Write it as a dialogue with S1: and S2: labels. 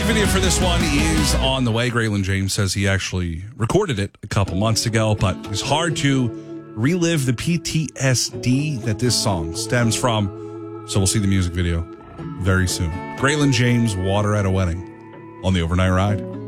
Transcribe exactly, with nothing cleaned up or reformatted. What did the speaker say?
S1: Music video for this one is on the way. Graylin James says he actually recorded it a couple months ago, but it's hard to relive the P T S D that this song stems from. So we'll see the music video very soon. Graylin James, Water at a Wedding on the Overnight Ride.